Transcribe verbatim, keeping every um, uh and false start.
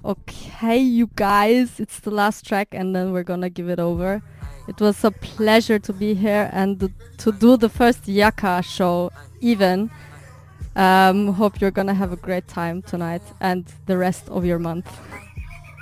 Okay, you guys, it's the last track and then we're gonna give it over. It was a pleasure to be here and th- to do the first Yaka show even. Um, hope you're gonna have a great time tonight and the rest of your month.